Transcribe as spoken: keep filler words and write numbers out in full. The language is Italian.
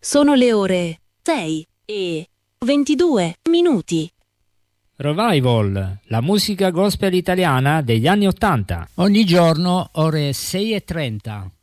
Sono le ore sei e ventidue minuti. Revival, la musica gospel italiana degli anni Ottanta. Ogni giorno ore sei e trenta.